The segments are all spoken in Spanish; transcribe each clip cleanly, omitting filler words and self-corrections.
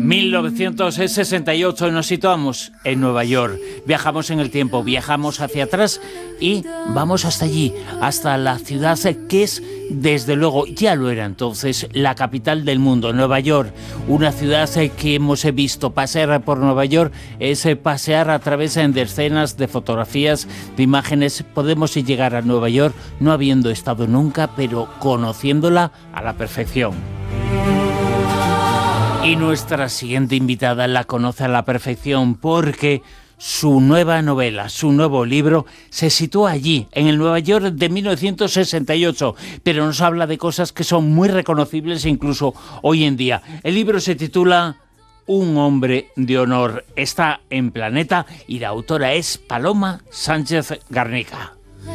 1968 nos situamos en Nueva York, viajamos en el tiempo, viajamos hacia atrás y vamos hasta allí, hasta la ciudad que es, desde luego, ya lo era entonces, la capital del mundo, Nueva York, una ciudad que hemos visto. Pasear por Nueva York es pasear a través de escenas, de fotografías, de imágenes. Podemos llegar a Nueva York no habiendo estado nunca, pero conociéndola a la perfección. Y nuestra siguiente invitada la conoce a la perfección porque su nueva novela, su nuevo libro, se sitúa allí, en el Nueva York de 1968, pero nos habla de cosas que son muy reconocibles incluso hoy en día. El libro se titula Un hombre de honor. Está en Planeta y la autora es Paloma Sánchez Garnica.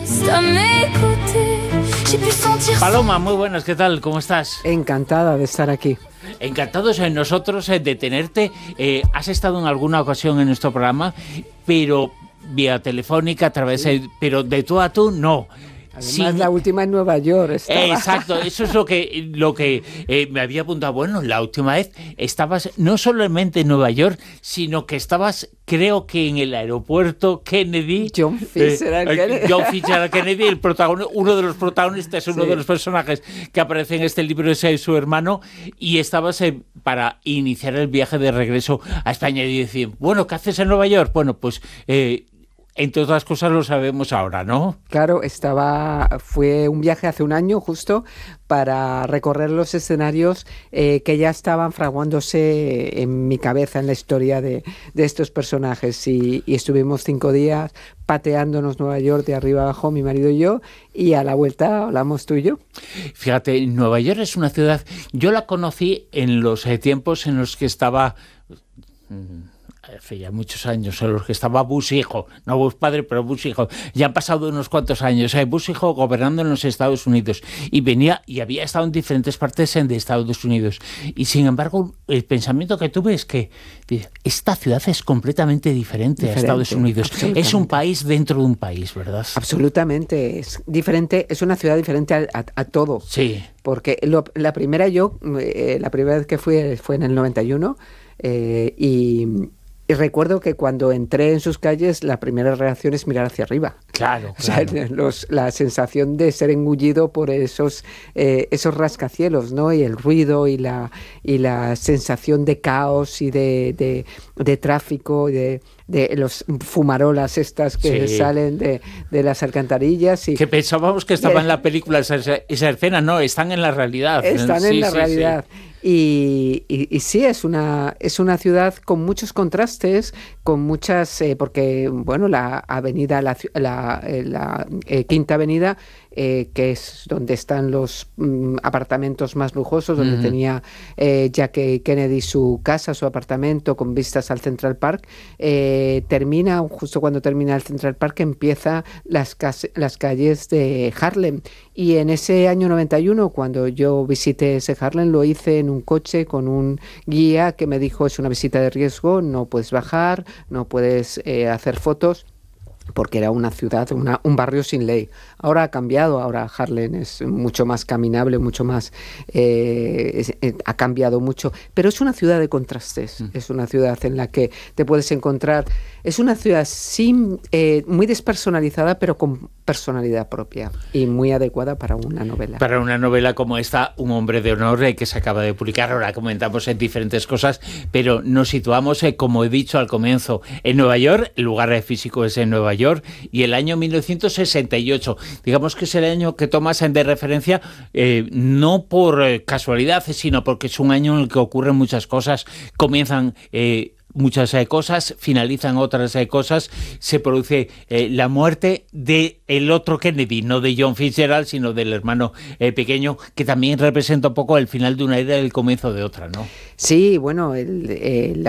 Paloma, muy buenas, ¿qué tal? ¿Cómo estás? Encantada de estar aquí. Encantados nosotros de tenerte. Has estado en alguna ocasión en nuestro programa, pero vía telefónica, a través pero de tú a tú, no. Además, la última en Nueva York estaba. Exacto, eso es lo que me había apuntado. Bueno, la última vez estabas no solamente en Nueva York, sino que estabas, creo que en el aeropuerto Kennedy. John Fitzgerald Kennedy, uno de los protagonistas, uno de los personajes que aparece en este libro es su hermano, y estabas para iniciar el viaje de regreso a España y decir, bueno, ¿qué haces en Nueva York? Bueno, pues entre otras cosas lo sabemos ahora, ¿no? Claro, fue un viaje hace un año justo para recorrer los escenarios que ya estaban fraguándose en mi cabeza, en la historia de estos personajes. Y estuvimos 5 días pateándonos Nueva York de arriba abajo, mi marido y yo, y a la vuelta hablamos tú y yo. Fíjate, Nueva York es una ciudad, yo la conocí en los tiempos en los que estaba... hace ya muchos años en los que estaba Bush hijo, no Bush padre, pero Bush hijo. Ya han pasado unos cuantos años. Bush hijo gobernando en los Estados Unidos y venía y había estado en diferentes partes de Estados Unidos. Y sin embargo, el pensamiento que tuve es que esta ciudad es completamente diferente a Estados Unidos. Es un país dentro de un país, ¿verdad? Absolutamente. Es diferente, es una ciudad diferente a todo. Sí. Porque la primera vez que fue en el 91 y recuerdo que cuando entré en sus calles, la primera reacción es mirar hacia arriba. Claro. O sea, la sensación de ser engullido por esos rascacielos, ¿no? Y el ruido y la sensación de caos y de tráfico, de los fumarolas estas que salen de las alcantarillas. Que pensábamos que estaba en la película esa escena, no, están en la realidad. Están en la realidad. Sí. Y sí, es una ciudad con muchos contrastes, con muchas, porque bueno, la avenida, la Quinta Avenida, que es donde están los apartamentos más lujosos, donde tenía Jackie Kennedy su casa, su apartamento con vistas al Central Park, justo cuando termina el Central Park empieza las calles de Harlem. Y en ese año 91, cuando yo visité ese Harlem, lo hice en un coche con un guía que me dijo, es una visita de riesgo, no puedes bajar, no puedes hacer fotos, porque era una ciudad, un barrio sin ley. Ahora ha cambiado, ahora Harlem es mucho más caminable, mucho más... ha cambiado mucho, pero es una ciudad de contrastes, es una ciudad en la que te puedes encontrar... Es una ciudad muy despersonalizada, pero con personalidad propia y muy adecuada para una novela. Para una novela como esta, Un hombre de honor, que se acaba de publicar. Ahora comentamos en diferentes cosas, pero nos situamos, como he dicho al comienzo, en Nueva York. El lugar físico es en Nueva York y el año 1968. Digamos que es el año que tomas de referencia, no por casualidad, sino porque es un año en el que ocurren muchas cosas. Comienzan... muchas cosas, finalizan otras cosas, se produce la muerte del otro Kennedy, no de John Fitzgerald, sino del hermano pequeño, que también representa un poco el final de una era y el comienzo de otra, ¿no? Sí, bueno,